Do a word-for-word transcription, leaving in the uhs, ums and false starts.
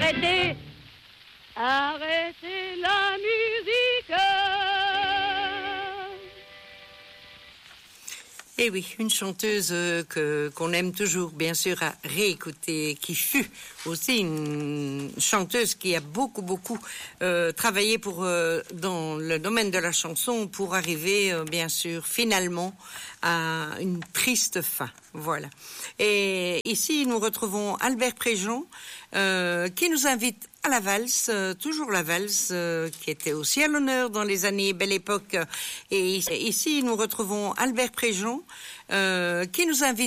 arrêtez, arrêtez la musique. Eh oui, une chanteuse euh, que qu'on aime toujours, bien sûr, à réécouter, qui fut aussi une chanteuse qui a beaucoup, beaucoup euh, travaillé pour euh, dans le domaine de la chanson pour arriver, euh, bien sûr, finalement à une triste fin. Voilà. Et ici, nous retrouvons Albert Préjean, euh, qui nous invite à la valse, euh, toujours la valse, euh, qui était aussi à l'honneur dans les années Belle Époque. Et ici, nous retrouvons Albert Préjean, euh, qui nous invite